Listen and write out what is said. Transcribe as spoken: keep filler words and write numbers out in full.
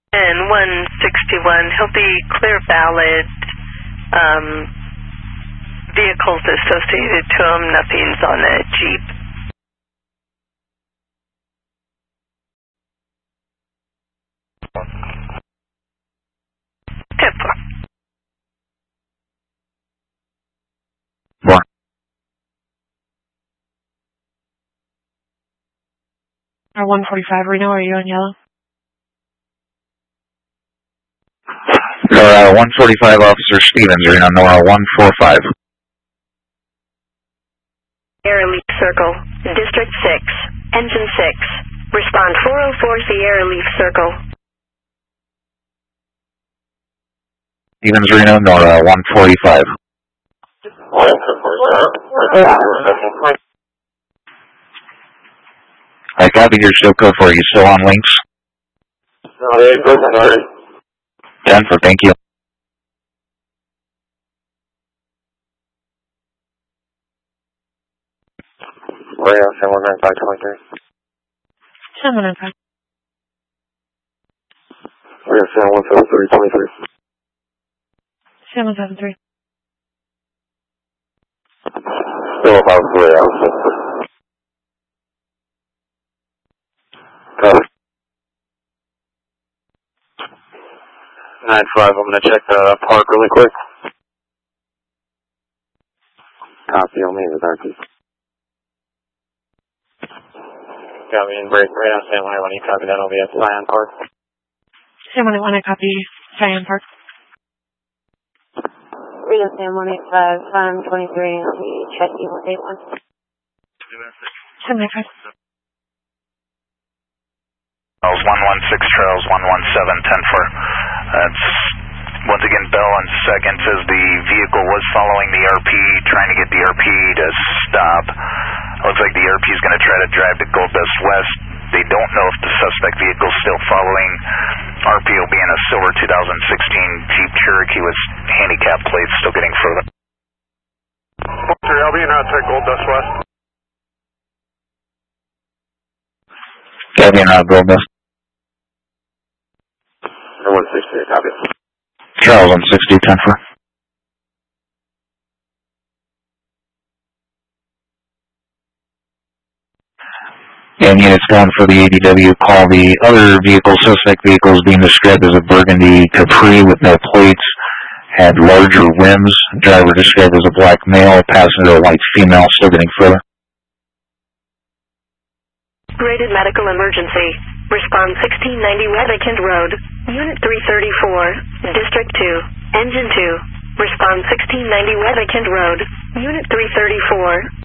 And one sixty-one, he'll be clear valid. Um, vehicles associated to him, nothing's on a Jeep. ten four. One. Or one forty-five, Reno, are you on yellow? Uh, one forty-five, Officer Stevens, Reno, Nora one forty-five. Sierra Leaf Circle, District six, Engine six. Respond four oh four Sierra Leaf Circle. Stevens, Reno, Nora one forty-five. I copy your show code for you. Still on links? Denver, thank you. Rio, seven one nine five twenty-three. seven one nine five. Rio, seven one seven three twenty-three. seven seven three. Still about Rio. Copy. nine five, I'm going to check the park really quick. Copy, I'll meet with R P. Got me in break right on San Juan, when you copy that, I'll be at Zion Park. San Juan, I copy Zion Park. Rio San one eight five, five twenty-three, I'll be checking with eight one. seven nine five. Trails one one six, Trails one one seven, ten four. That's, once again, Bell on second says the vehicle was following the R P, trying to get the R P to stop. Looks like the R P is going to try to drive to Gold Dust West. They don't know if the suspect vehicle is still following. R P will be in a silver two thousand sixteen Jeep Cherokee with handicap plates, still getting further. I'll be in outside Gold Dust West. Copy in out Gold Dust. one sixty, copy. Charles one sixty, ten four. And units gone for the A D W. Call the other vehicle, suspect vehicle is being described as a burgundy Capri with no plates, had larger rims. Driver described as a black male, passenger a white female, still getting further. Rated medical emergency. Respond sixteen ninety Weatherkind Road, Unit three thirty-four, District two, Engine two. Respond sixteen ninety Weatherkind Road, Unit three thirty-four,